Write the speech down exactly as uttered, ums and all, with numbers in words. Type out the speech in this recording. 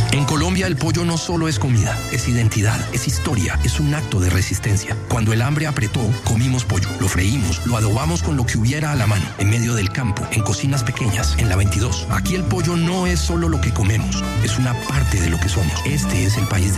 En Colombia el pollo no solo es comida, es identidad, es historia, es un acto de resistencia. Cuando el hambre apretó, comimos pollo, lo freímos, lo adobamos con lo que hubiera a la mano, en medio del campo, en cocinas pequeñas, en la veintidós. Aquí el pollo no es solo lo que comemos, es una parte de lo que somos. Este es el país de